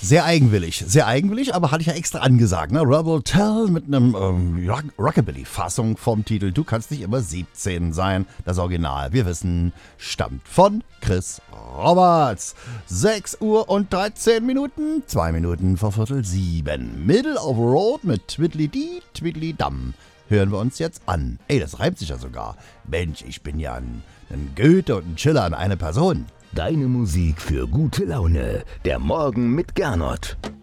Sehr eigenwillig, aber hatte ich ja extra angesagt. Ne? Rebel Tell mit einem Rockabilly-Fassung vom Titel Du kannst nicht immer 17 sein. Das Original, wir wissen, stammt von Chris Roberts. 6 Uhr und 13 Minuten, 2 Minuten vor Viertel 7. Middle of Road mit Twiddly-Dee, Twiddly-Dum. Hören wir uns jetzt an. Ey, das reimt sich ja sogar. Mensch, ich bin ja ein Goethe und ein Chiller in eine Person. Deine Musik für gute Laune. Der Morgen mit Gernot.